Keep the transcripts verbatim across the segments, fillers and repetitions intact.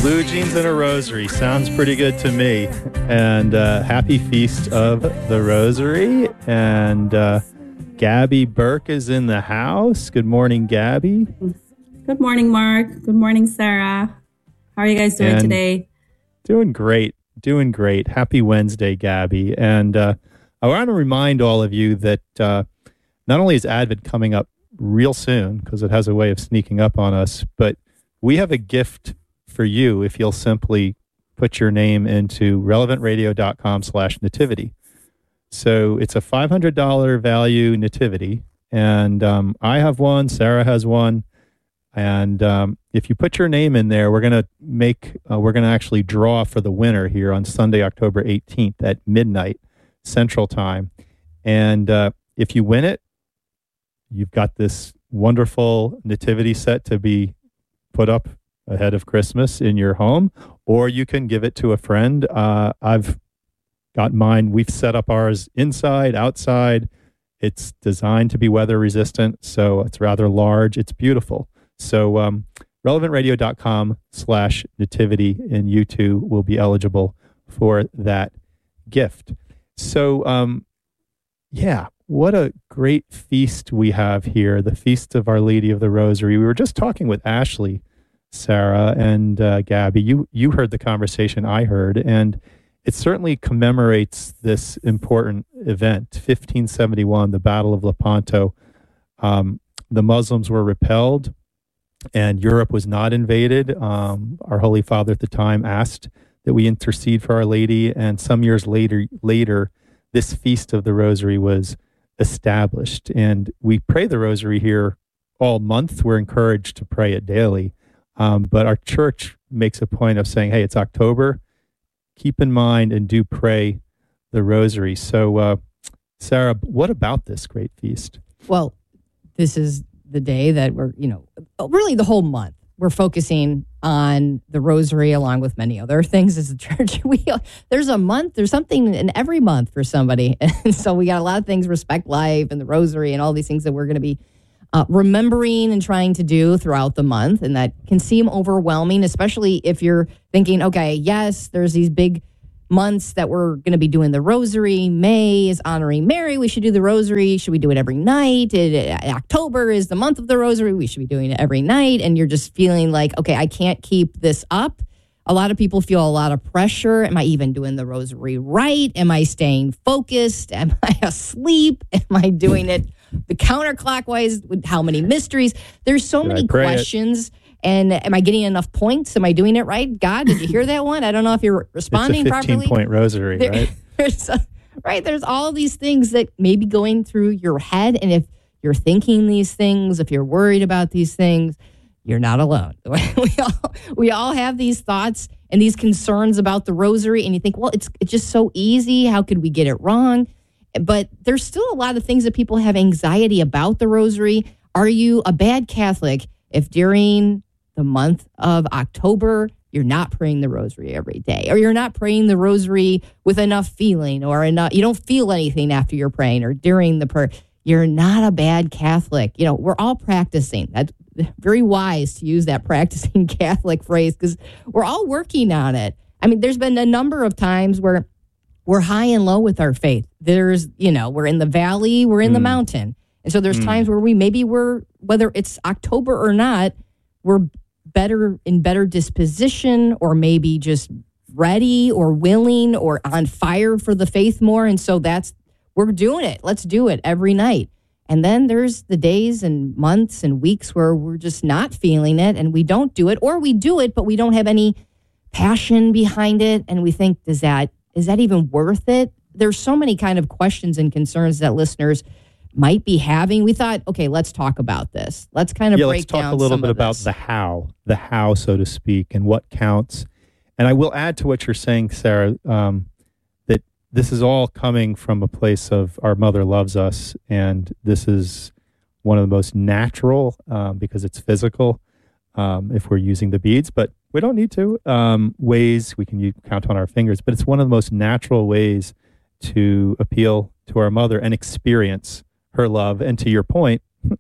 Blue jeans and a rosary. Sounds pretty good to me. And uh, happy Feast of the Rosary. And uh, Gabby Burke is in the house. Good morning, Gabby. Good morning, Mark. Good morning, Sarah. How are you guys doing and today? Doing great. Doing great. Happy Wednesday, Gabby. And uh, I want to remind all of you that uh, not only is Advent coming up real soon, because it has a way of sneaking up on us, but we have a gift for you if you'll simply put your name into relevantradio.com slash nativity. So it's a five hundred dollars value nativity, and um, I have one, Sarah has one, and um, if you put your name in there, we're going to make, uh, we're going to actually draw for the winner here on Sunday, October eighteenth at midnight Central Time. And uh, if you win it, you've got this wonderful nativity set to be put up ahead of Christmas in your home, or you can give it to a friend. Uh, I've got mine. We've set up ours inside, outside. It's designed to be weather resistant, so it's rather large. It's beautiful. So um, relevantradio.com slash nativity, and you too will be eligible for that gift. So um, yeah, what a great feast we have here, the Feast of Our Lady of the Rosary. We were just talking with Ashley, Sarah, and uh, Gabby. You you heard the conversation I heard, and it certainly commemorates this important event, fifteen seventy-one, the Battle of Lepanto. Um, the Muslims were repelled, and Europe was not invaded. Um, our Holy Father at the time asked that we intercede for Our Lady, and some years later, later, this Feast of the Rosary was established, and we pray the Rosary here all month. We're encouraged to pray it daily. Um, but our church makes a point of saying, hey, it's October. Keep in mind and do pray the Rosary. So, uh, Sarah, what about this great feast? Well, this is the day that we're, you know, really the whole month, we're focusing on the Rosary along with many other things as a church. We There's a month, there's something in every month for somebody. And so we got a lot of things, Respect Life and the Rosary and all these things that we're going to be Uh, remembering and trying to do throughout the month, and that can seem overwhelming, especially if you're thinking, okay, yes, there's these big months that we're going to be doing the Rosary. May is honoring Mary. We should do the Rosary. Should we do it every night? It, October is the month of the Rosary. We should be doing it every night. And you're just feeling like, okay, I can't keep this up. A lot of people feel a lot of pressure. Am I even doing the Rosary right? Am I staying focused? Am I asleep? Am I doing it the counterclockwise with how many mysteries? There's so Did many questions. It? And am I getting enough points? Am I doing it right? God, did you hear that one? I don't know if you're responding properly. It's a fifteen-point rosary, there, right? There's a, right. There's all these things that may be going through your head. And if you're thinking these things, if you're worried about these things, you're not alone. we all we all have these thoughts and these concerns about the Rosary. And you think, well, it's it's just so easy. How could we get it wrong? But there's still a lot of things that people have anxiety about the Rosary. Are you a bad Catholic if during the month of October you're not praying the Rosary every day, or you're not praying the Rosary with enough feeling, or enough, you don't feel anything after you're praying or during the prayer? You're not a bad Catholic. You know, we're all practicing. That's very wise to use that practicing Catholic phrase, because we're all working on it. I mean, there's been a number of times where we're high and low with our faith. There's, you know, we're in the valley, we're in mm. the mountain. And so there's mm. times where we maybe we're, whether it's October or not, we're better in better disposition, or maybe just ready or willing or on fire for the faith more. And so that's, we're doing it. Let's do it every night. And then there's the days and months and weeks where we're just not feeling it and we don't do it, or we do it, but we don't have any passion behind it. And we think, does that, is that even worth it? There's so many kind of questions and concerns that listeners might be having. We thought, okay, let's talk about this. Let's kind of yeah, break let's talk down a little some bit of about this. the how, the how, so to speak, and what counts. And I will add to what you're saying, Sarah, um, that this is all coming from a place of our mother loves us, and this is one of the most natural, um, because it's physical, um, if we're using the beads, but we don't need to, um, ways we can use, count on our fingers, but it's one of the most natural ways to appeal to our mother and experience her love. And to your point,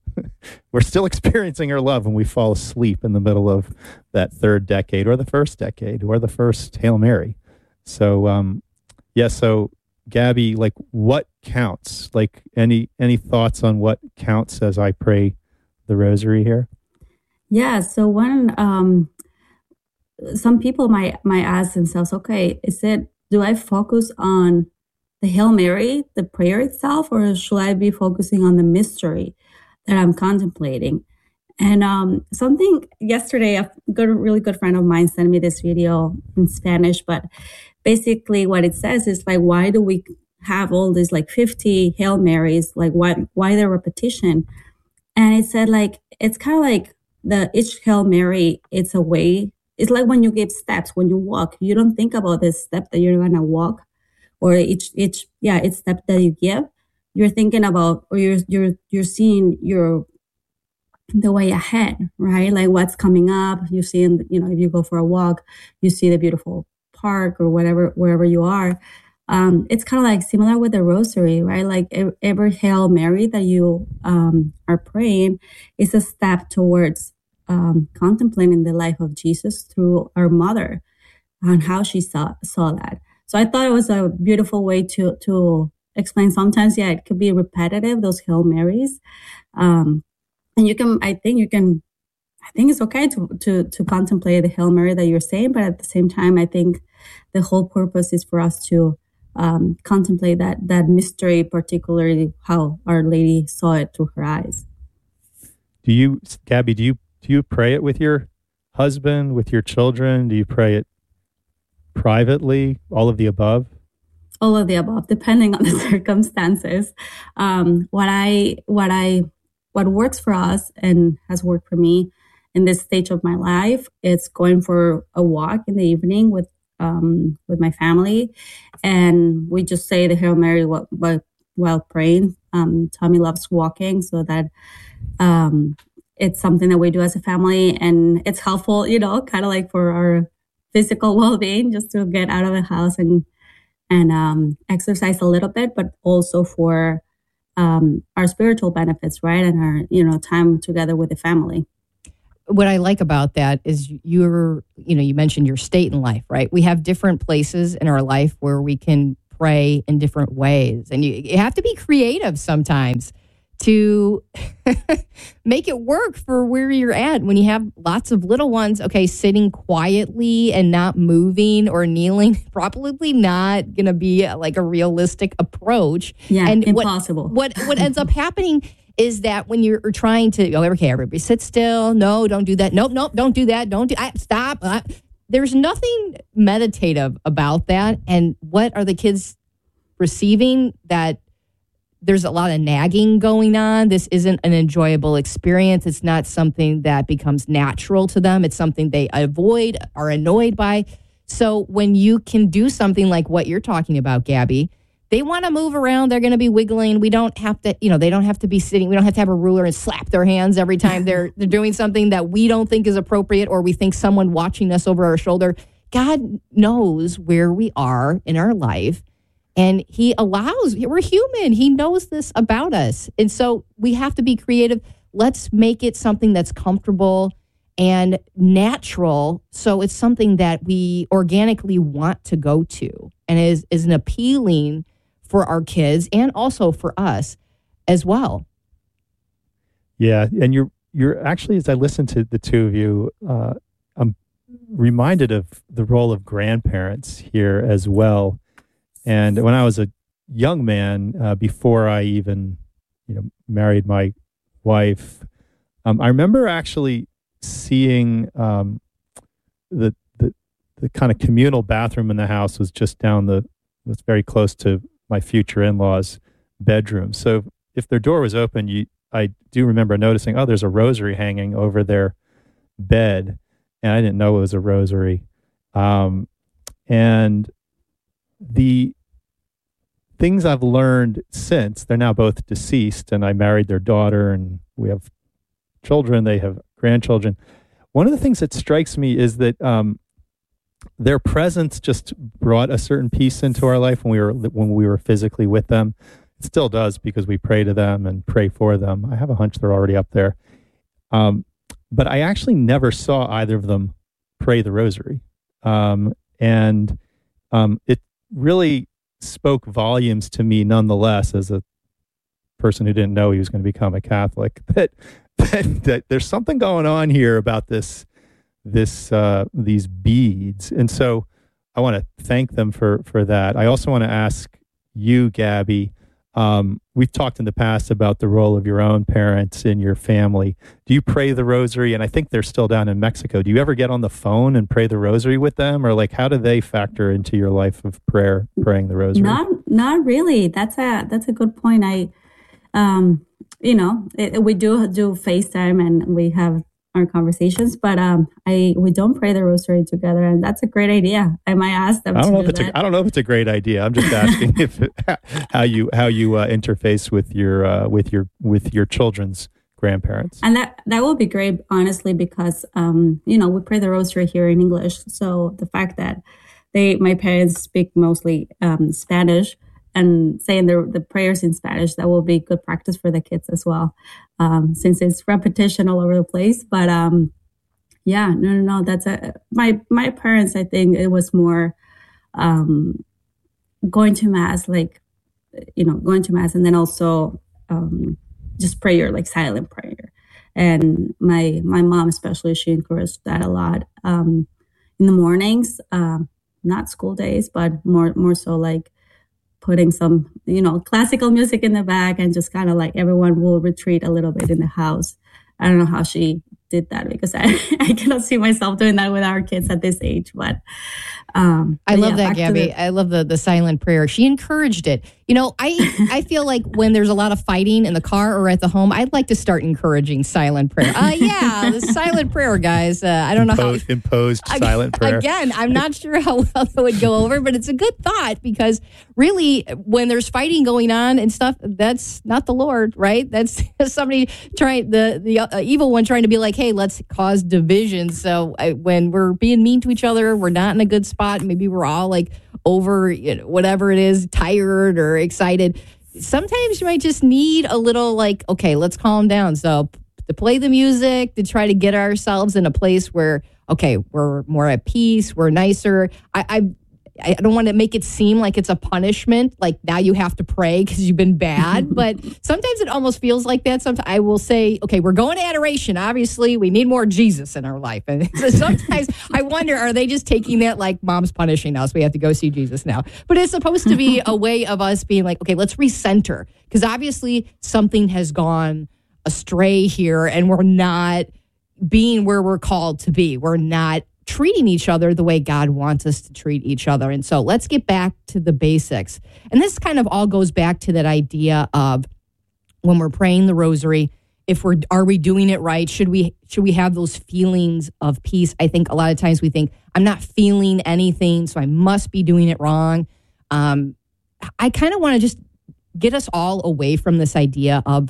we're still experiencing her love when we fall asleep in the middle of that third decade or the first decade or the first Hail Mary. So, um, yeah, so Gabby, like what counts? Like any any thoughts on what counts as I pray the rosary here? Yeah, so when um, some people might might ask themselves, okay, is it, do I focus on the Hail Mary, the prayer itself, or should I be focusing on the mystery that I'm contemplating? And um, something yesterday, a good, really good friend of mine sent me this video in Spanish, but basically what it says is like, why do we have all these like fifty Hail Marys? Like why, why the repetition? And it said like, it's kind of like the each Hail Mary, it's a way. It's like when you give steps, when you walk, you don't think about this step that you're going to walk, or each, each, yeah, each step that you give, you're thinking about, or you're, you're, you're seeing your, the way ahead, right? Like what's coming up. You see, in, you know, if you go for a walk, you see the beautiful park or whatever, wherever you are. Um, it's kind of like similar with the rosary, right? Like every Hail Mary that you um, are praying is a step towards um, contemplating the life of Jesus through our mother and how she saw, saw that. So I thought it was a beautiful way to, to explain. Sometimes, yeah, it could be repetitive, those Hail Marys. Um, and you can, I think you can, I think it's okay to, to, to contemplate the Hail Mary that you're saying, but at the same time, I think the whole purpose is for us to um, contemplate that, that mystery, particularly how Our Lady saw it through her eyes. Do you, Gabby, do you, do you pray it with your husband, with your children? Do you pray it privately, all of the above? All of the above, depending on the circumstances. Um, what I, what I, what works for us and has worked for me in this stage of my life, it's going for a walk in the evening with, um, with my family. And we just say the Hail Mary while, while praying. Um, Tommy loves walking, so that, um, it's something that we do as a family, and it's helpful, you know, kind of like for our physical well-being, just to get out of the house and and um, exercise a little bit, but also for um, our spiritual benefits, right? And our, you know, time together with the family. What I like about that is you're, you know, you mentioned your state in life, right? We have different places in our life where we can pray in different ways. And you, you have to be creative sometimes to make it work for where you're at. When you have lots of little ones, okay, sitting quietly and not moving or kneeling, probably not going to be like a realistic approach. Yeah, and impossible. What, what, what ends up happening is that when you're trying to, oh, okay, everybody sit still. No, don't do that. Nope, nope, don't do that. Don't do, I, stop. I, there's nothing meditative about that. And what are the kids receiving? That there's a lot of nagging going on. This isn't an enjoyable experience. It's not something that becomes natural to them. It's something they avoid, are annoyed by. So when you can do something like what you're talking about, Gabby, they want to move around. They're going to be wiggling. We don't have to, you know, they don't have to be sitting. We don't have to have a ruler and slap their hands every time they're they're doing something that we don't think is appropriate, or we think someone watching us over our shoulder. God knows where we are in our life. And he allows, we're human. He knows this about us. And so we have to be creative. Let's make it something that's comfortable and natural. So it's something that we organically want to go to and is, is an appealing for our kids and also for us as well. Yeah. And you're, you're actually, as I listen to the two of you, uh, I'm reminded of the role of grandparents here as well. And when I was a young man, uh, before I even, you know, married my wife, um, I remember actually seeing um, the the the kind of communal bathroom in the house was just down the was very close to my future in-laws' bedroom. So if their door was open, you I do remember noticing, oh, there's a rosary hanging over their bed, and I didn't know it was a rosary, um, and the things I've learned since, they're now both deceased, and I married their daughter, and we have children, they have grandchildren. One of the things that strikes me is that um, their presence just brought a certain peace into our life when we were when we were physically with them. still does because we pray to them and pray for them. I have a hunch they're already up there. Um, but I actually never saw either of them pray the rosary. Um, and um, it really spoke volumes to me nonetheless as a person who didn't know he was going to become a Catholic, that, that, that there's something going on here about this, this, uh, these beads. And so I want to thank them for, for that. I also want to ask you, Gabby, um, we've talked in the past about the role of your own parents in your family. Do you pray the rosary? And I think they're still down in Mexico. Do you ever get on the phone and pray the rosary with them? Or like, how do they factor into your life of prayer, praying the rosary? Not, not really. That's a, that's a good point. I, um, you know, it, we do do FaceTime and we have our conversations, but um, I we don't pray the rosary together, and that's a great idea. I might ask them. I don't to know do if it's that. a, I don't know if it's a great idea. I'm just asking if how you how you uh, interface with your uh, with your with your children's grandparents. And that that would be great, honestly, because um, you know, we pray the rosary here in English. So the fact that they my parents speak mostly um, Spanish and saying the the prayers in Spanish, that will be good practice for the kids as well. Um, since it's repetition all over the place. But um, yeah, no, no, no. That's a my my parents. I think it was more um, going to mass, like you know, going to mass, and then also um, just prayer, like silent prayer. And my my mom, especially, she encouraged that a lot um, in the mornings, um, not school days, but more more so like putting some, you know, classical music in the back and just kind of like everyone will retreat a little bit in the house. I don't know how she did that because I, I cannot see myself doing that with our kids at this age. But um, I but love yeah, that, Gabby. the- I love the the silent prayer. She encouraged it. You know, I I feel like when there's a lot of fighting in the car or at the home, I'd like to start encouraging silent prayer. Uh, yeah, the silent prayer, guys. Uh, I don't know how Imposed, imposed silent prayer. Again, I'm not sure how well that would go over, but it's a good thought because really, when there's fighting going on and stuff, that's not the Lord, right? That's somebody trying, the the uh, evil one trying to be like, hey, let's cause division. So I, when we're being mean to each other, we're not in a good spot. Maybe we're all like over, you know, whatever it is, tired or excited. Sometimes you might just need a little like, okay, let's calm down. So to play the music, to try to get ourselves in a place where, okay, we're more at peace, we're nicer. I, I I don't want to make it seem like it's a punishment, like now you have to pray because you've been bad. But sometimes it almost feels like that. Sometimes I will say, okay, we're going to adoration. Obviously, we need more Jesus in our life. And so sometimes I wonder, are they just taking that like mom's punishing us? We have to go see Jesus now. But it's supposed to be a way of us being like, okay, let's recenter. Because obviously something has gone astray here and we're not being where we're called to be. We're not treating each other the way God wants us to treat each other. And so let's get back to the basics. And this kind of all goes back to that idea of when we're praying the rosary, if we're, are we doing it right? Should we, should we have those feelings of peace? I think a lot of times we think, I'm not feeling anything, so I must be doing it wrong. Um, I kind of want to just get us all away from this idea of,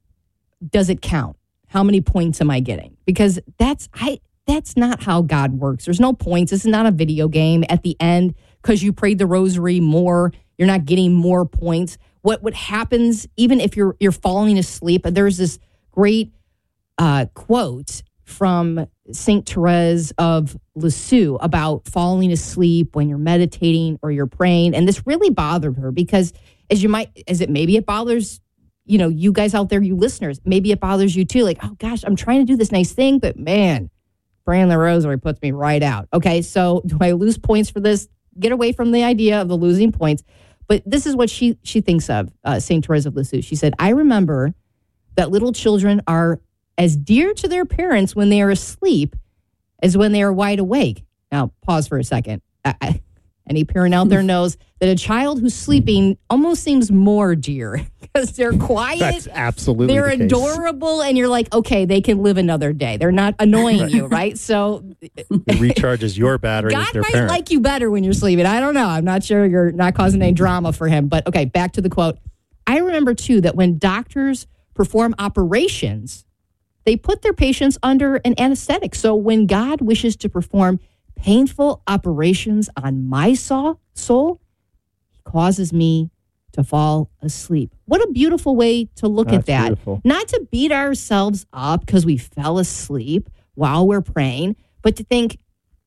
does it count? How many points am I getting? Because that's, I, That's not how God works. There's no points. This is not a video game. At the end, because you prayed the rosary more, you're not getting more points. What what happens, even if you're you're falling asleep, there's this great uh, quote from Saint Therese of Lisieux about falling asleep when you're meditating or you're praying. And this really bothered her because as you might, as it maybe it bothers, you know, you guys out there, you listeners, maybe it bothers you too. Like, oh gosh, I'm trying to do this nice thing, but man, praying the rosary puts me right out. Okay, so do I lose points for this? Get away from the idea of the losing points. But this is what she she thinks of, uh, Saint Therese of Lisieux. She said, I remember that little children are as dear to their parents when they are asleep as when they are wide awake. Now, pause for a second. I, I, any parent out there knows that a child who's sleeping almost seems more dear because they're quiet. That's absolutely They're the case. adorable, and you're like, okay, they can live another day. They're not annoying Right. you, right? So It recharges your battery God with their might parent. like you better when you're sleeping. I don't know. I'm not sure you're not causing any drama for him. But okay, back to the quote. I remember, too, that when doctors perform operations, they put their patients under an anesthetic. So when God wishes to perform painful operations on my soul, he causes me to fall asleep. What a beautiful way to look That's at that. beautiful. Not to beat ourselves up because we fell asleep while we're praying, but to think,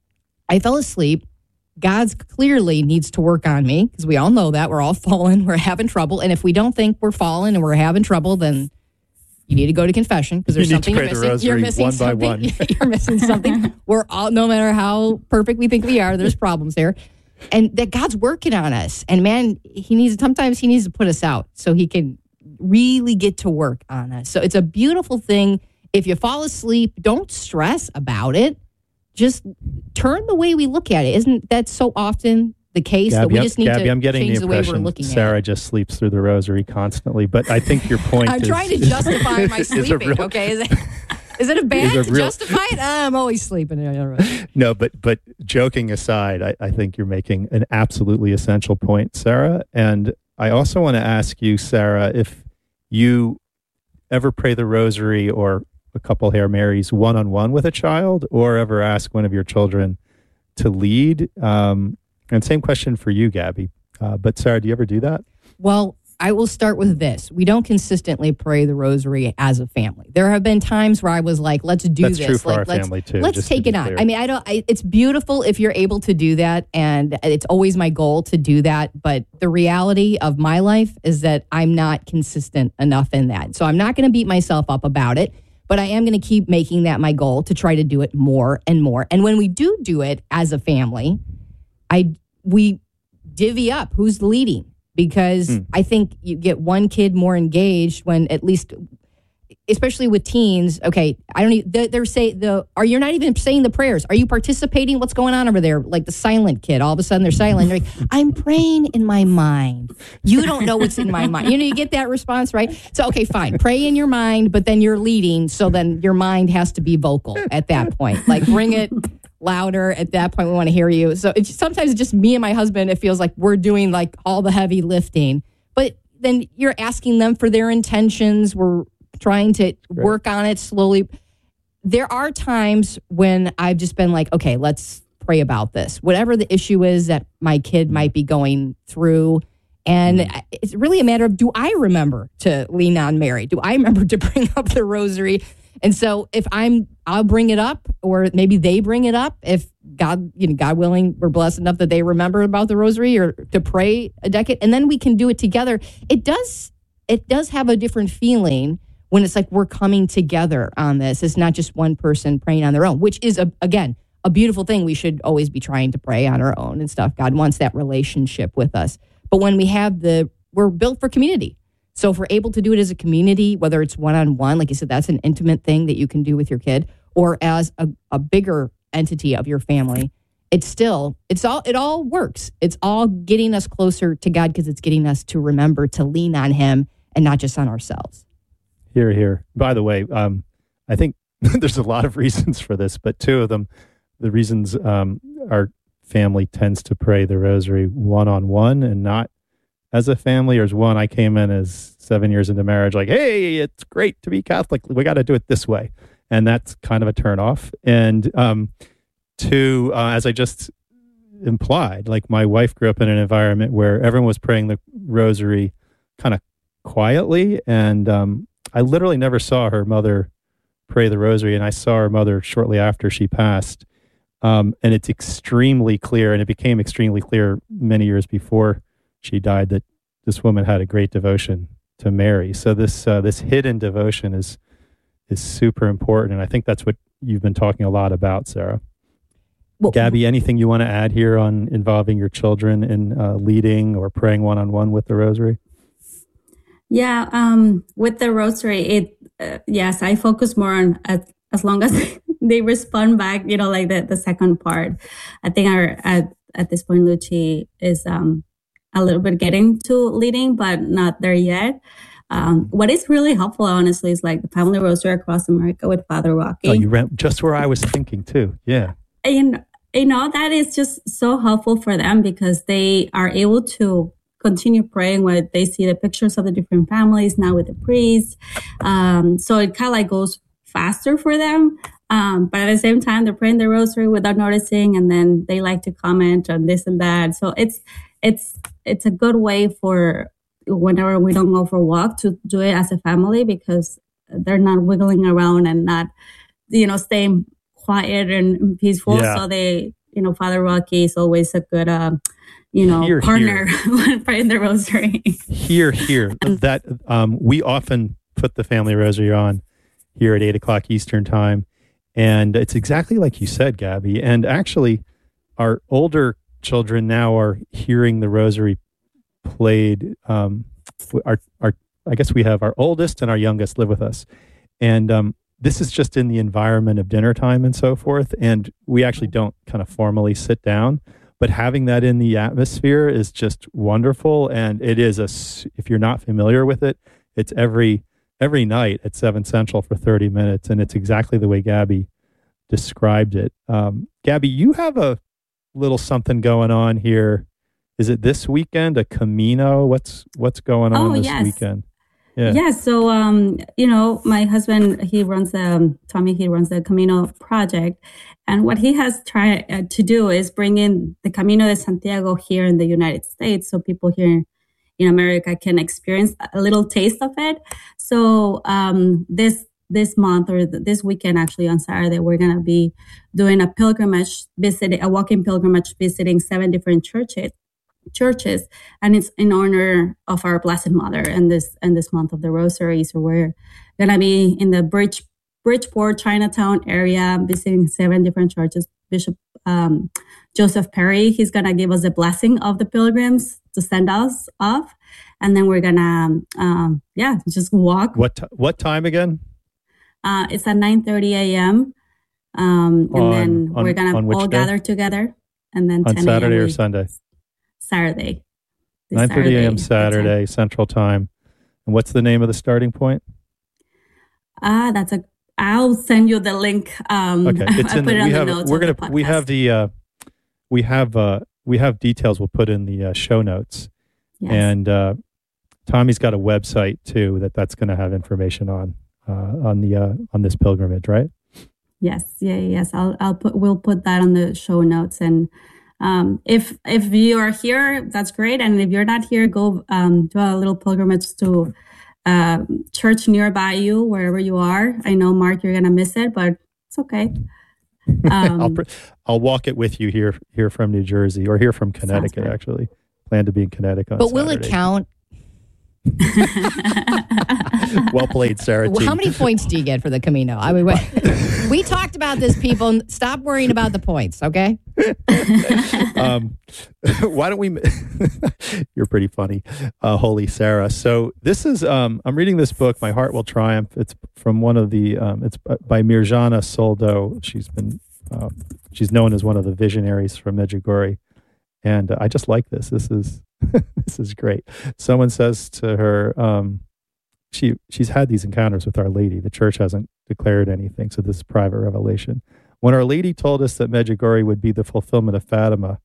I fell asleep. God's clearly needs to work on me because we all know that. We're all fallen. We're having trouble. And if we don't think we're fallen and we're having trouble, then you need to go to confession because there's You need to something pray you're the missing. You're rosary missing one by something. one. You're missing something. We're all, no matter how perfect we think we are, there's problems there. And that God's working on us. And man, he needs, sometimes he needs to put us out so he can really get to work on us. So it's a beautiful thing. If you fall asleep, don't stress about it. Just turn the way we look at it. Isn't that so often the case Gabby, that we just need Gabby, to I'm getting change the the way we're impression looking Sarah at it? just sleeps through the rosary constantly. But I think your point I'm is... trying to justify my is a sleeping, real- okay? Is it, is it a bad Is a to real- justify it? I'm always sleeping. No, but but joking aside, I, I think you're making an absolutely essential point, Sarah. And I also want to ask you, Sarah, if you ever pray the rosary or a couple Hail Marys one-on-one with a child, or ever ask one of your children to lead. Um, and same question for you, Gabby. Uh, but Sarah, do you ever do that? Well, I will start with this. We don't consistently pray the rosary as a family. There have been times where I was like, let's do That's this. true for like, our let's, family, too, Let's just to take be it on. clear. I mean, I don't, I, it's beautiful if you're able to do that. And it's always my goal to do that. But the reality of my life is that I'm not consistent enough in that. So I'm not going to beat myself up about it. But I am going to keep making that my goal to try to do it more and more. And when we do do it as a family, I we divvy up who's leading because Hmm. I think you get one kid more engaged when at least, especially with teens. Okay, I don't even. They're, they're say the. Are you're not even saying the prayers? Are you participating? What's going on over there? Like the silent kid. All of a sudden they're silent. They're like, I'm praying in my mind. You don't know what's in my mind. You know, you get that response, right? So okay, fine. Pray in your mind, but then you're leading. So then your mind has to be vocal at that point. Like bring it louder. At that point, we want to hear you. So it's sometimes it's just me and my husband. It feels like we're doing like all the heavy lifting, but then you're asking them for their intentions. We're trying to work on it slowly. There are times when I've just been like, okay, let's pray about this. Whatever the issue is that my kid might be going through. And mm. it's really a matter of, do I remember to lean on Mary? Do I remember to bring up the rosary? And so if I'm, I'll bring it up, or maybe they bring it up. If God, you know, God willing, we're blessed enough that they remember about the rosary or to pray a decade, and then we can do it together. It does, it does have a different feeling when it's like we're coming together on this. It's not just one person praying on their own, which is, a, again, a beautiful thing. We should always be trying to pray on our own and stuff. God wants that relationship with us. But when we have the, we're built for community. So if we're able to do it as a community, whether it's one-on-one, like you said, that's an intimate thing that you can do with your kid, or as a, a bigger entity of your family, it's still, it's all, it all works. It's all getting us closer to God because it's getting us to remember to lean on him and not just on ourselves. Here, here. By the way, um, I think there's a lot of reasons for this, but two of them, the reasons um, our family tends to pray the rosary one-on-one and not as a family, or as one, I came in as seven years into marriage, like, hey, it's great to be Catholic. We got to do it this way. And that's kind of a turnoff. And um, two, uh, as I just implied, like my wife grew up in an environment where everyone was praying the rosary kind of quietly. And um, I literally never saw her mother pray the rosary. And I saw her mother shortly after she passed. Um, and it's extremely clear, and it became extremely clear many years before she died, that this woman had a great devotion to Mary. So this uh, this hidden devotion is is super important, and I think that's what you've been talking a lot about, Sarah. Well, Gabby, anything you want to add here on involving your children in uh, leading or praying one-on-one with the rosary? Yeah, um, with the rosary, it uh, yes, I focus more on as, as long as they respond back, you know, like the, the second part. I think our at, at this point, Lucy is um, a little bit getting to leading, but not there yet. Um, what is really helpful, honestly, is like the Family Rosary Across America with Father Rocky. Oh, you ran just where I was thinking too. Yeah. And, you know, that is just so helpful for them because they are able to continue praying when they see the pictures of the different families now with the priest. Um, so it kind of like goes faster for them. Um, but at the same time, they're praying the rosary without noticing, and then they like to comment on this and that. So it's, it's, it's a good way for whenever we don't go for a walk, to do it as a family, because they're not wiggling around and not, you know, staying quiet and peaceful. Yeah. So they, you know, Father Rocky is always a good, uh, you know, Here, partner when praying the rosary. Here, here. That um, we often put the family rosary on here at eight o'clock Eastern time. And it's exactly like you said, Gabby. And actually, our older children now are hearing the rosary played. Um, our, our, I guess we have our oldest and our youngest live with us. And um, this is just in the environment of dinner time and so forth. And we actually don't kind of formally sit down. But having that in the atmosphere is just wonderful. And it is a, if you're not familiar with it, it's every every night at seven Central for thirty minutes. And it's exactly the way Gabby described it. Um, Gabby, you have a little something going on here. Is it this weekend, a Camino? What's what's going on oh, this yes. weekend? Yeah. Yeah. So, um, you know, my husband, he runs the, um, Tommy, he runs the Camino project. And what he has tried uh, to do is bring in the Camino de Santiago here in the United States, so people here in America can experience a little taste of it. So um, this this month or th- this weekend, actually on Saturday, we're going to be doing a pilgrimage, visiting a walking pilgrimage, visiting seven different churches. churches and it's in honor of our Blessed Mother and this and this month of the Rosary. So we're gonna be in the Bridge Bridgeport, Chinatown area, visiting seven different churches. Bishop um, Joseph Perry, he's gonna give us a blessing of the pilgrims to send us off, and then we're gonna um, yeah just walk. What t- what time again? Uh, it's at nine thirty a.m. Um, and on, then on, we're gonna all day? gather together, and then On ten Saturday a.m. or Sunday? Saturday. nine thirty a.m. Saturday, Central Time. And what's the name of the starting point? Ah, that's a. I'll send you the link. Um, okay, it's I in put the, it on we the have, notes. We're of gonna. the We have the. Uh, we have. Uh, we have details. We'll put in the uh, show notes. Yes. And uh, Tommy's got a website too that that's going to have information on uh, on the uh, on this pilgrimage, right? Yes. Yeah. Yes. I'll. I'll put. We'll put that on the show notes. And um, if if you are here, that's great. And if you're not here, go um, do a little pilgrimage to uh, church nearby you, wherever you are. I know, Mark, you're gonna miss it, but it's okay. Um, I'll pr- I'll walk it with you here here from New Jersey or here from Connecticut. Actually, plan to be in Connecticut. On but Saturday. will it count? Well played, Sarah T. How many points do you get for the Camino? I mean, we talked about this, people. Stop worrying about the points, okay? um, why don't we? You're pretty funny, uh, Holy Sarah. So this is. Um, I'm reading this book, My Heart Will Triumph. It's from one of the. Um, it's by Mirjana Soldo. She's been. Um, she's known as one of the visionaries from Medjugorje, and uh, I just like this. This is. This is great. Someone says to her, um, she she's had these encounters with Our Lady. The church hasn't declared anything, so this is private revelation. When Our Lady told us that Medjugorje would be the fulfillment of Fatima,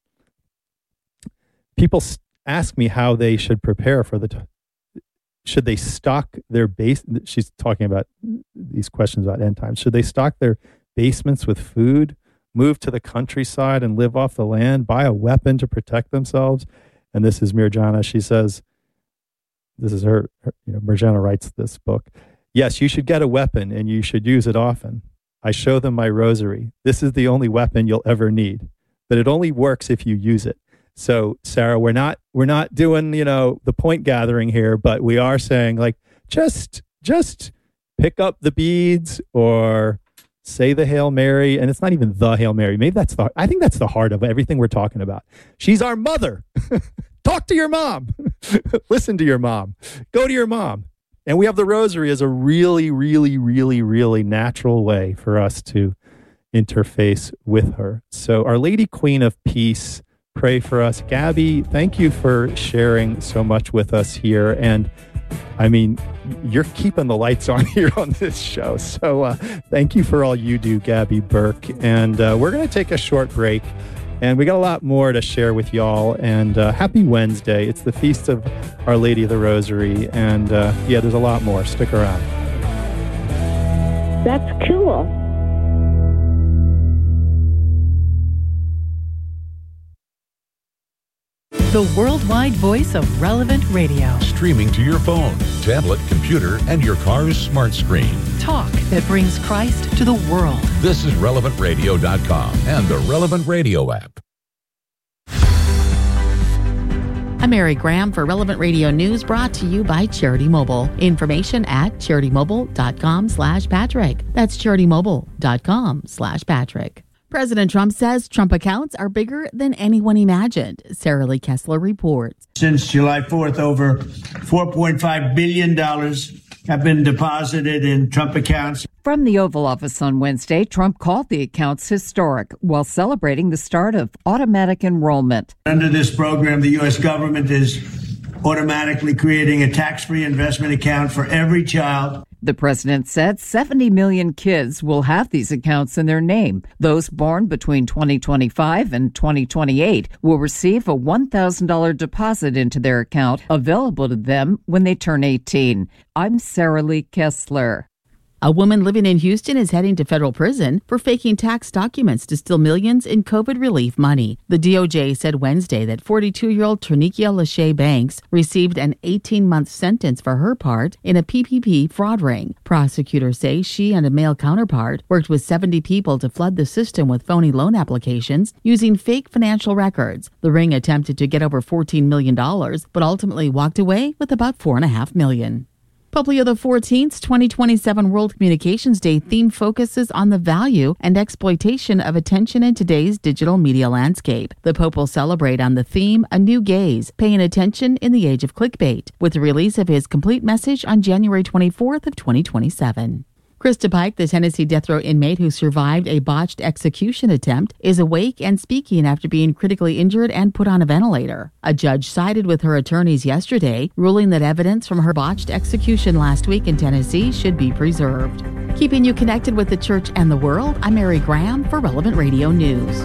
people ask me how they should prepare for the. T- should they stock their base? She's talking about these questions about end times. Should they stock their basements with food, move to the countryside and live off the land, buy a weapon to protect themselves? And this is Mirjana. She says, this is her, her, you know, Mirjana writes this book. Yes, you should get a weapon and you should use it often. I show them my rosary. This is the only weapon you'll ever need, but it only works if you use it. So, Sarah, we're not, we're not doing, you know, the point gathering here, but we are saying like, just, just pick up the beads or say the Hail Mary. And it's not even the Hail Mary. Maybe that's the, I think that's the heart of everything we're talking about. She's our mother. Talk to your mom. Listen to your mom. Go to your mom. And we have the rosary as a really, really, really, really natural way for us to interface with her. So Our Lady Queen of Peace, pray for us. Gabby, thank you for sharing so much with us here. And I mean, you're keeping the lights on here on this show. So uh, thank you for all you do, Gabby Burke. And uh, we're going to take a short break. And we got a lot more to share with y'all. And uh, happy Wednesday. It's the Feast of Our Lady of the Rosary. And uh, yeah, there's a lot more. Stick around. That's cool. the worldwide voice of Relevant Radio. Streaming to your phone, tablet, computer, and your car's smart screen. Talk that brings Christ to the world. This is relevant radio dot com and the Relevant Radio app. I'm Mary Graham for Relevant Radio News, brought to you by Charity Mobile. Information at charity-mobile.com slash Patrick. That's charity-mobile.com slash Patrick. President Trump says Trump accounts are bigger than anyone imagined. Sarah Lee Kessler reports. Since July fourth, over four point five billion dollars have been deposited in Trump accounts. From the Oval Office on Wednesday, Trump called the accounts historic while celebrating the start of automatic enrollment. Under this program, the U S government is automatically creating a tax-free investment account for every child. The president said seventy million kids will have these accounts in their name. Those born between twenty twenty-five and twenty twenty-eight will receive a one thousand dollars deposit into their account available to them when they turn eighteen. I'm Sarah Lee Kessler. A woman living in Houston is heading to federal prison for faking tax documents to steal millions in COVID relief money. The D O J said Wednesday that forty-two-year-old Trinikia Lachey Banks received an eighteen-month sentence for her part in a P P P fraud ring. Prosecutors say she and a male counterpart worked with seventy people to flood the system with phony loan applications using fake financial records. The ring attempted to get over fourteen million dollars, but ultimately walked away with about four point five million dollars. Pope Leo the fourteenth's twenty twenty-seven World Communications Day theme focuses on the value and exploitation of attention in today's digital media landscape. The Pope will celebrate on the theme A New Gaze, paying attention in the age of clickbait, with the release of his complete message on January twenty-fourth of twenty twenty-seven. Krista Pike, the Tennessee death row inmate who survived a botched execution attempt, is awake and speaking after being critically injured and put on a ventilator. A judge sided with her attorneys yesterday, ruling that evidence from her botched execution last week in Tennessee should be preserved. Keeping you connected with the church and the world, I'm Mary Graham for Relevant Radio News.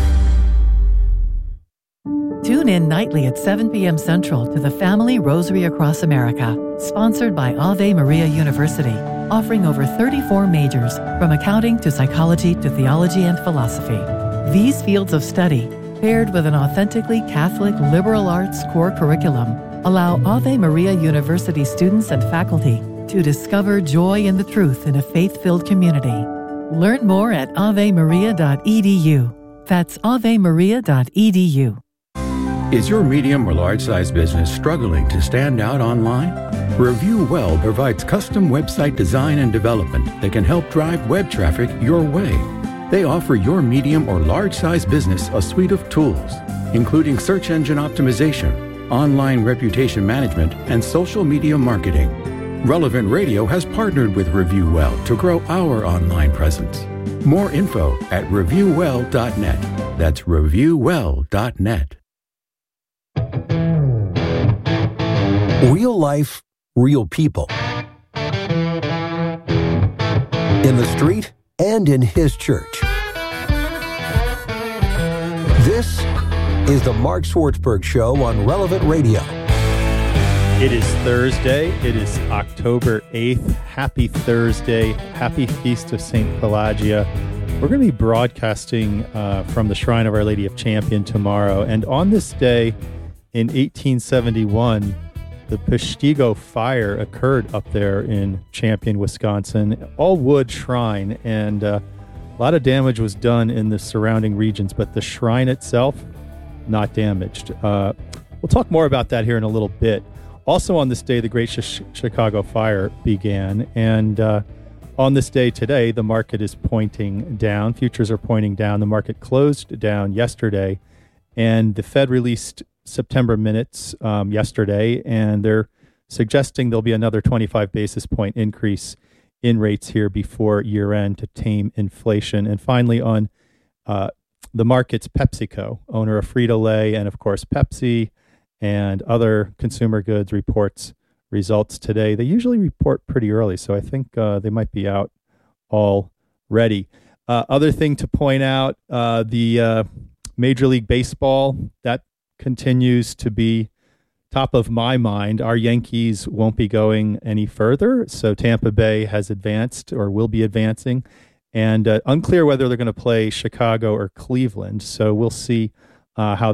Tune in nightly at seven p.m. Central to the Family Rosary Across America, sponsored by Ave Maria University, offering over thirty-four majors, from accounting to psychology to theology and philosophy. These fields of study, paired with an authentically Catholic liberal arts core curriculum, allow Ave Maria University students and faculty to discover joy in the truth in a faith-filled community. Learn more at ave maria dot e d u. That's ave maria dot e d u. Is your medium or large-size business struggling to stand out online? Review Well provides custom website design and development that can help drive web traffic your way. They offer your medium or large-size business a suite of tools, including search engine optimization, online reputation management, and social media marketing. Relevant Radio has partnered with Review Well to grow our online presence. More info at review well dot net. That's review well dot net. Real life, real people. In the street and in his church. This is the Mark Swartzberg Show on Relevant Radio. It is Thursday. It is October eighth. Happy Thursday. Happy Feast of Saint Pelagia. We're going to be broadcasting uh, from the Shrine of Our Lady of Champion tomorrow. And on this day in eighteen seventy-one, the Peshtigo fire occurred up there in Champion, Wisconsin. All wood shrine, and uh, a lot of damage was done in the surrounding regions, but the shrine itself, not damaged. Uh, we'll talk more about that here in a little bit. Also on this day, the Great Sh- Chicago Fire began, and uh, on this day today, the market is pointing down. Futures are pointing down. The market closed down yesterday, and the Fed released September minutes um, yesterday, and they're suggesting there'll be another twenty-five basis point increase in rates here before year end to tame inflation. And finally, on uh, the markets, PepsiCo, owner of Frito-Lay and, of course, Pepsi and other consumer goods, reports results today. They usually report pretty early, so I think uh, they might be out already. Uh, other thing to point out, uh, the uh, Major League Baseball, that continues to be top of my mind. Our Yankees won't be going any further, so Tampa Bay has advanced or will be advancing, and uh, unclear whether they're going to play Chicago or Cleveland, so we'll see uh, how that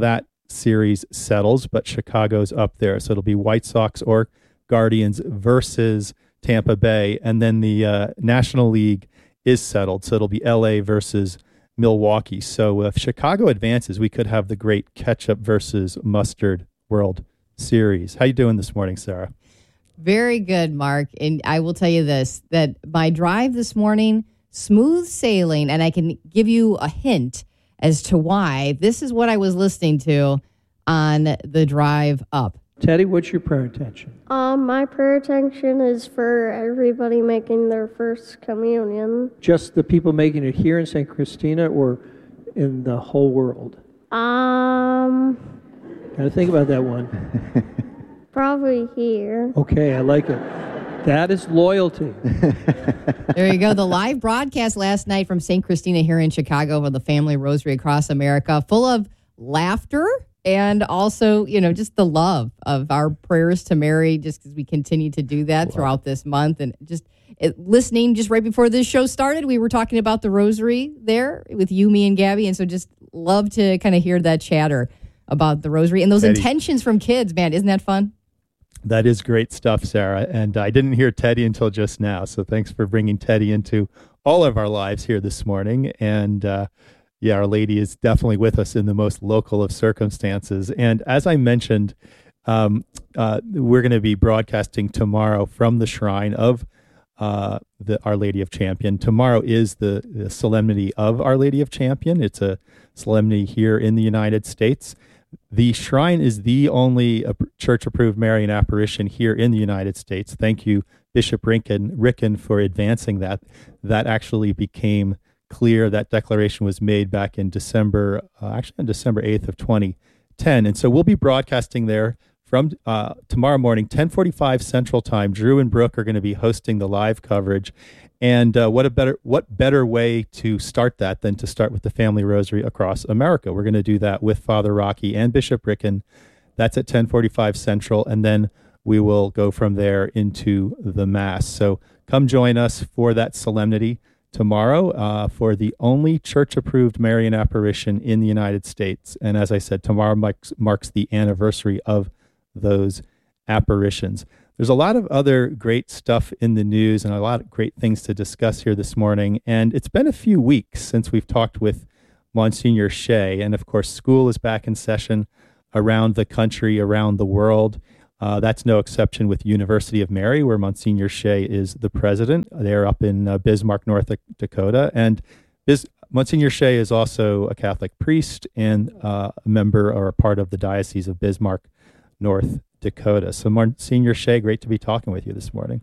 Series settles, but Chicago's up there. So it'll be White Sox or Guardians versus Tampa Bay. And then the uh, National League is settled. So it'll be L A versus Milwaukee. So if Chicago advances, we could have the great ketchup versus mustard World Series. How you doing this morning, Sarah? Very good, Mark. And I will tell you this, that my drive this morning, smooth sailing, and I can give you a hint as to why. This is what I was listening to on the drive up. Teddy, what's your prayer intention? Um, my prayer intention is for everybody making their first communion. Just the people making it here in Saint Christina or in the whole world? Um, Gotta think about that one. Probably here. Okay, I like it. That is loyalty. There you go. The live broadcast last night from Saint Christina here in Chicago with the Family Rosary Across America, full of laughter and also, you know, just the love of our prayers to Mary, just as we continue to do that wow. throughout this month. And just it, listening just right before this show started, we were talking about the rosary there with you, me, and Gabby. And so just love to kind of hear that chatter about the rosary and those Teddy. intentions from kids. Man, isn't that fun? That is great stuff, Sarah. And I didn't hear Teddy until just now. So thanks for bringing Teddy into all of our lives here this morning. And uh, yeah, Our Lady is definitely with us in the most local of circumstances. And as I mentioned, um, uh, we're going to be broadcasting tomorrow from the shrine of uh, the Our Lady of Champion. Tomorrow is the, the Solemnity of Our Lady of Champion. It's a solemnity here in the United States. The shrine is the only church-approved Marian apparition here in the United States. Thank you, Bishop Ricken, Ricken, for advancing that. That actually became clear. That declaration was made back in December, uh, actually on December eighth of twenty ten. And so we'll be broadcasting there from uh, tomorrow morning, ten forty-five Central Time. Drew and Brooke are going to be hosting the live coverage. And uh, what a better what better way to start that than to start with the Family Rosary Across America. We're going to do that with Father Rocky and Bishop Ricken. That's at ten forty-five Central, and then we will go from there into the Mass. So come join us for that solemnity tomorrow uh, for the only church-approved Marian apparition in the United States. And as I said, tomorrow marks, marks the anniversary of those apparitions. There's a lot of other great stuff in the news and a lot of great things to discuss here this morning. And it's been a few weeks since we've talked with Monsignor Shea. And of course, school is back in session around the country, around the world. Uh, that's no exception with University of Mary, where Monsignor Shea is the president. They're up in uh, Bismarck, North Dakota. And Bis- Monsignor Shea is also a Catholic priest and uh, a member or a part of the Diocese of Bismarck, North Dakota. So Monsignor Shea, great to be talking with you this morning.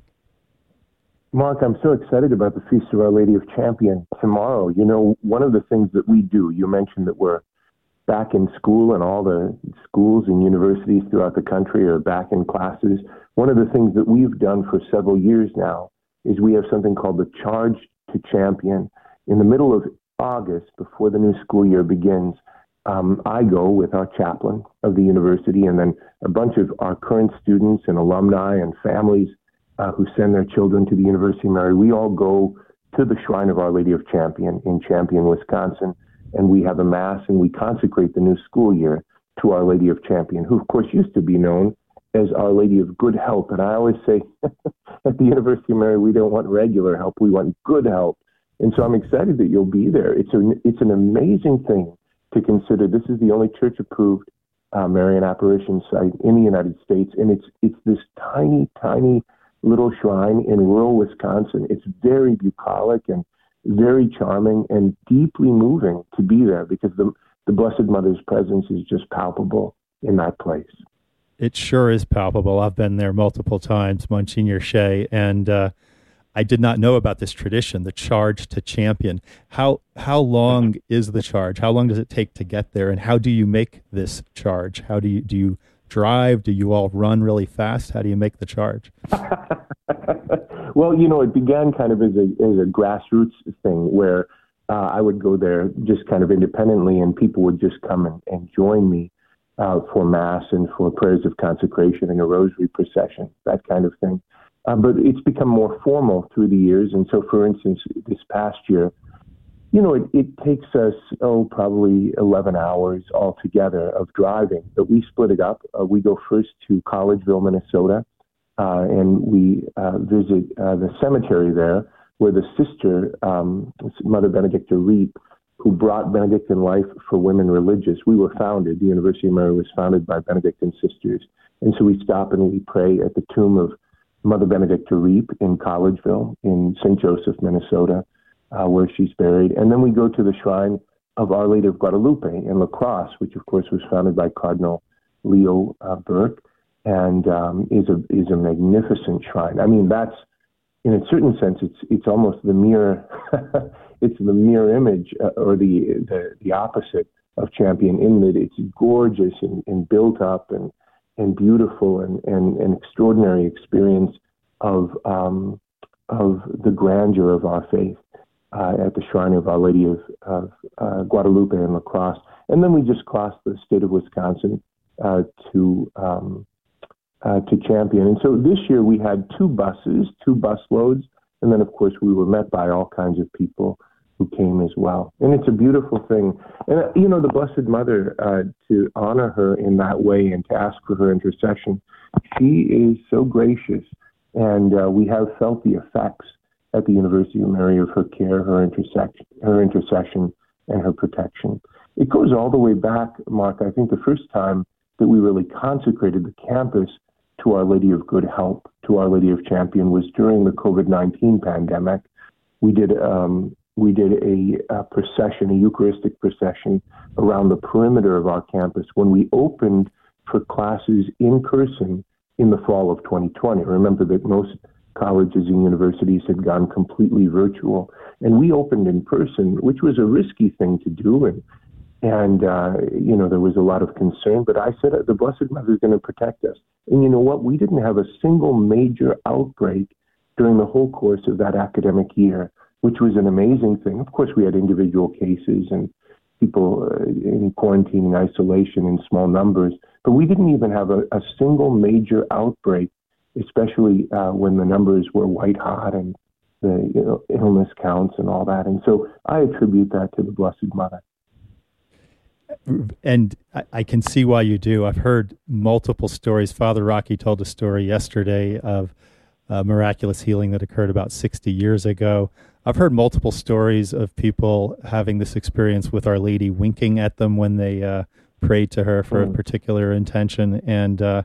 Mark, I'm so excited about the Feast of Our Lady of Champion tomorrow. You know, one of the things that we do, you mentioned that we're back in school and all the schools and universities throughout the country are back in classes. One of the things that we've done for several years now is we have something called the Charge to Champion. In the middle of August, before the new school year begins, Um, I go with our chaplain of the university and then a bunch of our current students and alumni and families uh, who send their children to the University of Mary. We all go to the Shrine of Our Lady of Champion in Champion, Wisconsin, and we have a Mass and we consecrate the new school year to Our Lady of Champion, who of course used to be known as Our Lady of Good Help. And I always say at the University of Mary, we don't want regular help, we want good help. And so I'm excited that you'll be there. It's, a, it's an amazing thing to consider. This is the only church-approved uh, Marian apparition site in the United States, and it's it's this tiny, tiny little shrine in rural Wisconsin. It's very bucolic and very charming and deeply moving to be there because the the Blessed Mother's presence is just palpable in that place. It sure is palpable. I've been there multiple times, Monsignor Shea, and uh, I did not know about this tradition, the Charge to Champion. How how long is the charge? How long does it take to get there? And how do you make this charge? How do you do you drive? Do you all run really fast? How do you make the charge? Well, you know, it began kind of as a as a grassroots thing where uh, I would go there just kind of independently, and people would just come and, and join me uh, for Mass and for prayers of consecration and a rosary procession, that kind of thing. Uh, but it's become more formal through the years. And so, for instance, this past year, you know, it, it takes us, oh, probably eleven hours altogether of driving, but we split it up. Uh, we go first to Collegeville, Minnesota, uh, and we uh, visit uh, the cemetery there where the sister, um, Mother Benedicta Reap, who brought Benedictine life for women religious. We were founded, the University of Mary was founded by Benedictine sisters. And so we stop and we pray at the tomb of Mother Benedicta Reap in Collegeville in Saint Joseph, Minnesota, uh, where she's buried. And then we go to the shrine of Our Lady of Guadalupe in La Crosse, which of course was founded by Cardinal Leo uh, Burke, and um, is a is a magnificent shrine. I mean, that's, in a certain sense, it's it's almost the mirror, it's the mirror image, uh, or the, the the opposite of Champion, in that it's gorgeous and, and built up and and beautiful and, and an extraordinary experience of um, of the grandeur of our faith uh, at the shrine of Our Lady of, of uh, Guadalupe in La Crosse. And then we just crossed the state of Wisconsin uh, to um, uh, to Champion. And so this year we had two buses, two bus loads, and then of course we were met by all kinds of people who came as well. And it's a beautiful thing. And, uh, you know, the Blessed Mother, uh, to honor her in that way and to ask for her intercession, she is so gracious. And uh, we have felt the effects at the University of Mary of her care, her intercession, her intercession, and her protection. It goes all the way back, Mark. I think the first time that we really consecrated the campus to Our Lady of Good Help, to Our Lady of Champion, was during the COVID nineteen pandemic. We did um, we did a, a procession, a Eucharistic procession around the perimeter of our campus when we opened for classes in person in the fall of twenty twenty. Remember that most colleges and universities had gone completely virtual, and we opened in person, which was a risky thing to do, and and uh, you know, there was a lot of concern. But I said, the Blessed Mother is going to protect us. And you know what? We didn't have a single major outbreak during the whole course of that academic year, which was an amazing thing. Of course, we had individual cases and people uh, in quarantine and isolation in small numbers, but we didn't even have a, a single major outbreak, especially uh, when the numbers were white hot and the, you know, illness counts and all that. And so I attribute that to the Blessed Mother. And I, I can see why you do. I've heard multiple stories. Father Rocky told a story yesterday of uh, miraculous healing that occurred about sixty years ago. I've heard multiple stories of people having this experience with Our Lady winking at them when they uh, prayed to her for mm. a particular intention. And uh,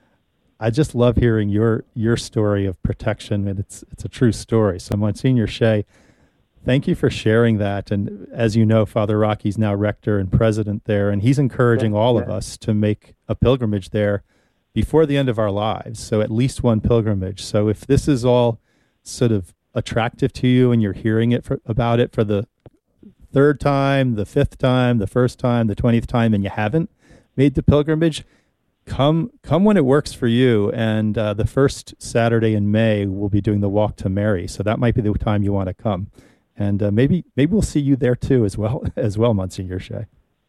I just love hearing your your story of protection, and it's it's a true story. So Monsignor Shea, thank you for sharing that. And as you know, Father Rocky's now rector and president there, and he's encouraging yeah, all yeah. of us to make a pilgrimage there before the end of our lives. So at least one pilgrimage. So if this is all sort of attractive to you and you're hearing it for, about it for the third time, the fifth time, the first time, the twentieth time, and you haven't made the pilgrimage, come come when it works for you. And uh, the first Saturday in May, we'll be doing the Walk to Mary. So that might be the time you want to come. And uh, maybe maybe we'll see you there too as well, as well, Monsignor Shea.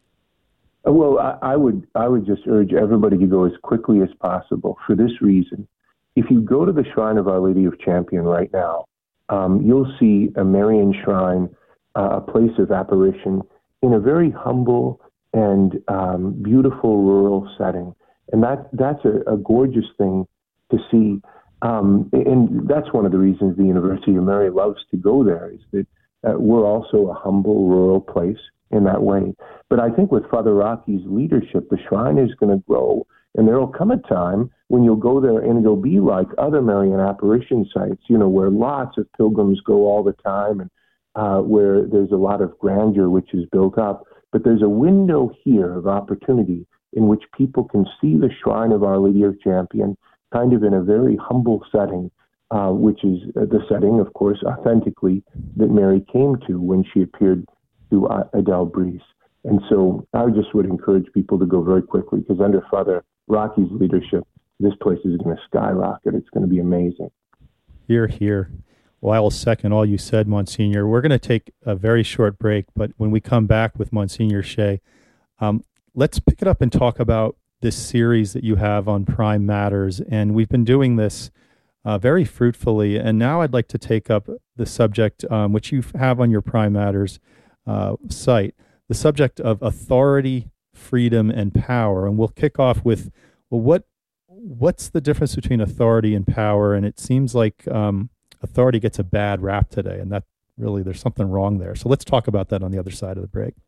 Well, I, I would I would just urge everybody to go as quickly as possible for this reason. If you go to the Shrine of Our Lady of Champion right now, um, you'll see a Marian shrine, uh, a place of apparition in a very humble and um, beautiful rural setting. And that that's a, a gorgeous thing to see. Um, and that's one of the reasons the University of Mary loves to go there, is that uh, we're also a humble rural place in that way. But I think with Father Rocky's leadership, the shrine is going to grow, and there will come a time when you'll go there and it'll be like other Marian apparition sites, you know, where lots of pilgrims go all the time, and uh, where there's a lot of grandeur which is built up. But there's a window here of opportunity in which people can see the Shrine of Our Lady of Champion kind of in a very humble setting, uh, which is the setting, of course, authentically that Mary came to when she appeared to uh, Adele Breese. And so I just would encourage people to go very quickly, because under Father Rocky's leadership, this place is going to skyrocket. It's going to be amazing. Hear, hear. Well, I will second all you said, Monsignor. We're going to take a very short break, but when we come back with Monsignor Shea, um, let's pick it up and talk about this series that you have on Prime Matters. And we've been doing this uh, very fruitfully. And now I'd like to take up the subject um, which you have on your Prime Matters uh, site, the subject of authority, freedom, and power. And we'll kick off with, well, what what's the difference between authority and power? And it seems like um, authority gets a bad rap today, and that really, there's something wrong there. So let's talk about that on the other side of the break.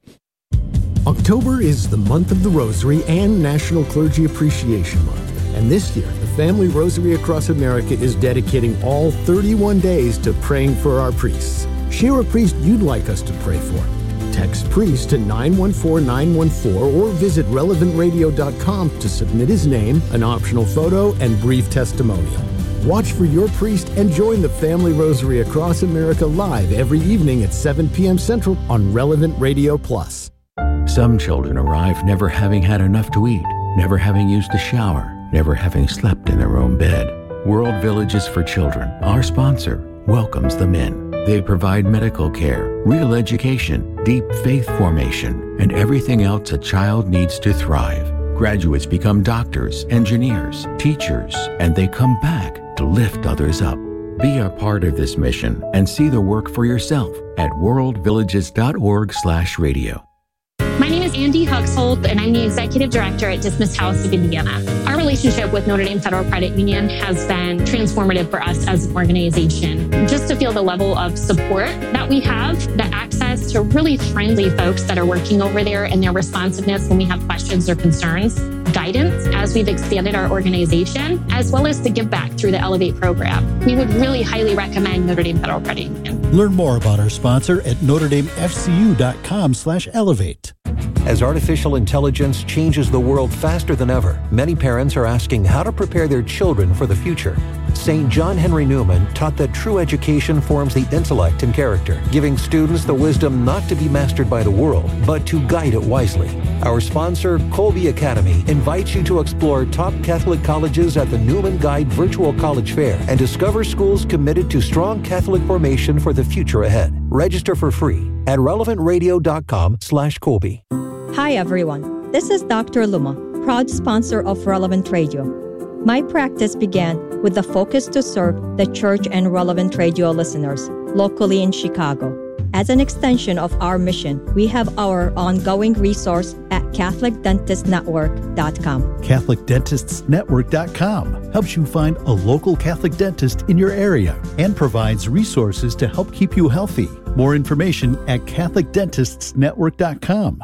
October is the month of the Rosary and National Clergy Appreciation Month. And this year, the Family Rosary Across America is dedicating all thirty-one days to praying for our priests. Share a priest you'd like us to pray for. Text priest to nine one four nine one four or visit relevant radio dot com to submit his name, an optional photo, and brief testimonial. Watch for your priest and join the Family Rosary Across America live every evening at seven p.m. Central on Relevant Radio Plus. Some children arrive never having had enough to eat, never having used a shower, never having slept in their own bed. World Villages for Children, our sponsor, welcomes them in. They provide medical care, real education, deep faith formation, and everything else a child needs to thrive. Graduates become doctors, engineers, teachers, and they come back to lift others up. Be a part of this mission and see the work for yourself at world villages dot org slash radio. My name is Andy Huxhold, and I'm the Executive Director at Dismas House of Indiana. Our relationship with Notre Dame Federal Credit Union has been transformative for us as an organization. Just to feel the level of support that we have, the access to really friendly folks that are working over there, and their responsiveness when we have questions or concerns, guidance as we've expanded our organization, as well as the give back through the Elevate program. We would really highly recommend Notre Dame Federal Credit Union. Learn more about our sponsor at notre dame f c u dot com slash elevate. As artificial intelligence changes the world faster than ever, many parents are asking how to prepare their children for the future. Saint John Henry Newman taught that true education forms the intellect and character, giving students the wisdom not to be mastered by the world, but to guide it wisely. Our sponsor, Colby Academy, invites you to explore top Catholic colleges at the Newman Guide Virtual College Fair and discover schools committed to strong Catholic formation for the future ahead. Register for free at relevant radio dot com slash Colby. Hi everyone, this is Doctor Luma, proud sponsor of Relevant Radio. My practice began with the focus to serve the church and Relevant Radio listeners locally in Chicago. As an extension of our mission, we have our ongoing resource at catholic dentist network dot com. catholic dentists network dot com helps you find a local Catholic dentist in your area and provides resources to help keep you healthy. More information at catholic dentists network dot com.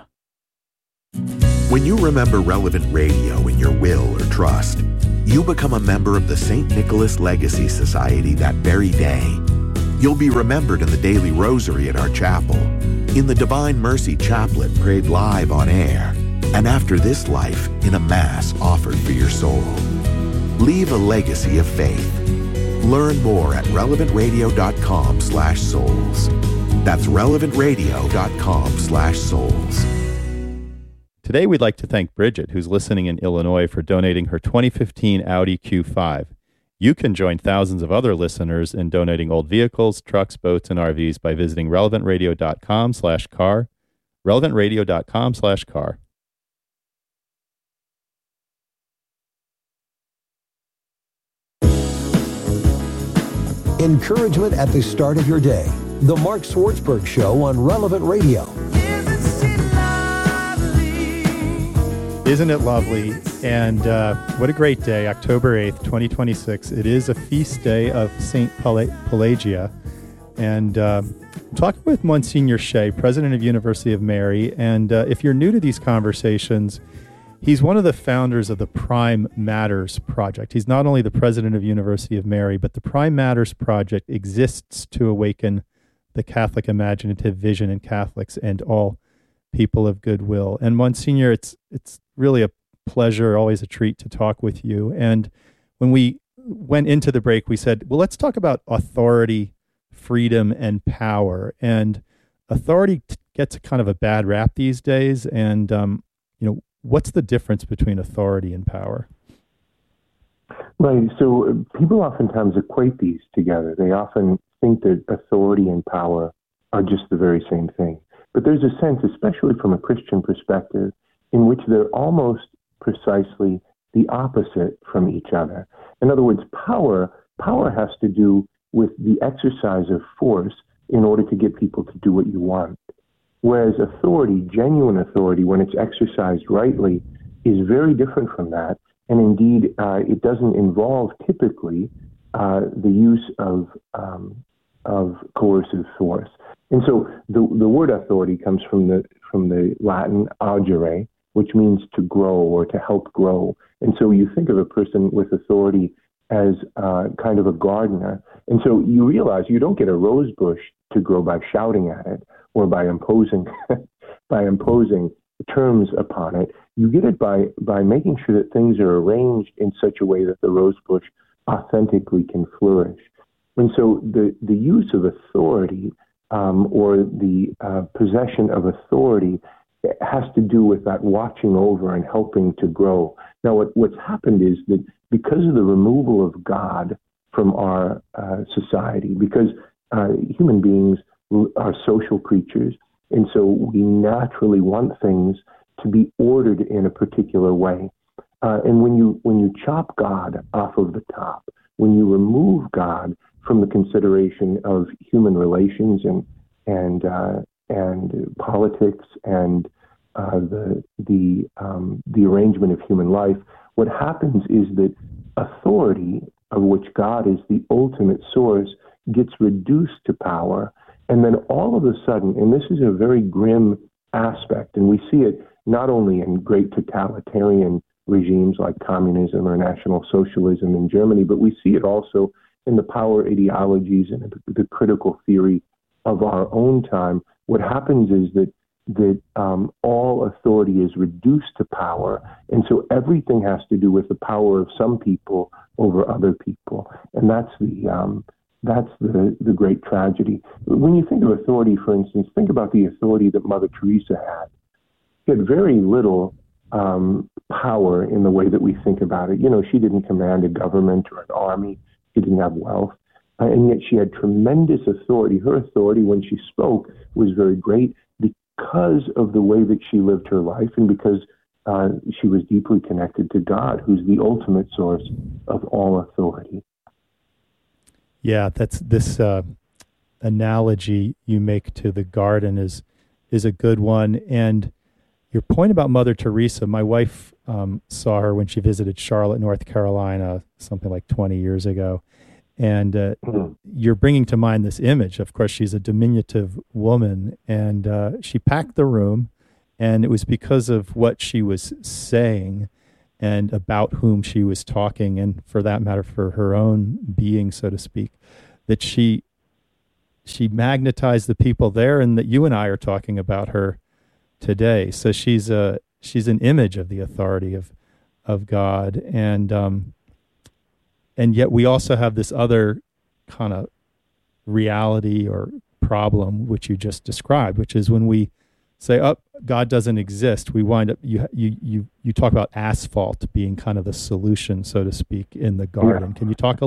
When you remember Relevant Radio in your will or trust, you become a member of the Saint Nicholas Legacy Society that very day. You'll be remembered in the daily rosary at our chapel, in the Divine Mercy Chaplet prayed live on air, and after this life in a Mass offered for your soul. Leave a legacy of faith. Learn more at relevant radio dot com slash souls. That's relevant radio dot com slash souls. Today, we'd like to thank Bridget, who's listening in Illinois, for donating her twenty fifteen Audi Q five. You can join thousands of other listeners in donating old vehicles, trucks, boats, and R Vs by visiting relevant radio dot com slash car, relevant radio dot com slash car. Encouragement at the start of your day. The Mark Swartzberg Show on Relevant Radio. Isn't it lovely? And uh, what a great day, October eighth, twenty twenty-six. It is a feast day of Saint Pelagia. And uh, I'm talking with Monsignor Shea, president of University of Mary. And uh, if you're new to these conversations, he's one of the founders of the Prime Matters Project. He's not only the president of University of Mary, but the Prime Matters Project exists to awaken the Catholic imaginative vision in Catholics and all people of goodwill. And Monsignor, it's it's really a pleasure, always a treat to talk with you. And when we went into the break, we said, well, let's talk about authority, freedom, and power. And authority t- gets kind of a bad rap these days. And, um, you know, what's the difference between authority and power? Right. So people oftentimes equate these together. They often think that authority and power are just the very same thing. But there's a sense, especially from a Christian perspective, in which they're almost precisely the opposite from each other. In other words, power power has to do with the exercise of force in order to get people to do what you want. Whereas authority, genuine authority, when it's exercised rightly, is very different from that. And indeed, uh, it doesn't involve typically uh, the use of um, of coercive force. And so the the word authority comes from the from the Latin augere, which means to grow or to help grow. And so you think of a person with authority as uh, kind of a gardener. And so you realize you don't get a rose bush to grow by shouting at it or by imposing by imposing terms upon it. You get it by by making sure that things are arranged in such a way that the rose bush authentically can flourish. And so the, the use of authority um, or the uh, possession of authority has to do with that watching over and helping to grow. Now, what, what's happened is that because of the removal of God from our uh, society, because uh, human beings are social creatures, and so we naturally want things to be ordered in a particular way. Uh, and when you when you chop God off of the top, when you remove God from the consideration of human relations and and uh, and politics and uh, the the um, the arrangement of human life, what happens is that authority, of which God is the ultimate source, gets reduced to power, and then all of a sudden, and this is a very grim aspect, and we see it not only in great totalitarian regimes like communism or National Socialism in Germany, but we see it also in the power ideologies and the critical theory of our own time. What happens is that that um, all authority is reduced to power, and so everything has to do with the power of some people over other people, and that's the um, that's the the great tragedy. When you think of authority, for instance, think about the authority that Mother Teresa had. She had very little um, power in the way that we think about it. You know, she didn't command a government or an army. She didn't have wealth. Uh, and yet she had tremendous authority. Her authority when she spoke was very great because of the way that she lived her life and because uh, she was deeply connected to God, who's the ultimate source of all authority. Yeah, that's this uh, analogy you make to the garden is is a good one. And your point about Mother Teresa, my wife um, saw her when she visited Charlotte, North Carolina, something like twenty years ago. And uh, mm. you're bringing to mind this image. Of course, she's a diminutive woman, and uh, she packed the room, and it was because of what she was saying and about whom she was talking, and for that matter, for her own being, so to speak, that she she magnetized the people there, and that you and I are talking about her today. So she's a she's an image of the authority of of God, and um, and yet we also have this other kind of reality or problem which you just described, which is when we say, "Oh, God doesn't exist," we wind up you you you you talk about asphalt being kind of the solution, so to speak, in the garden. Yeah. Can you talk a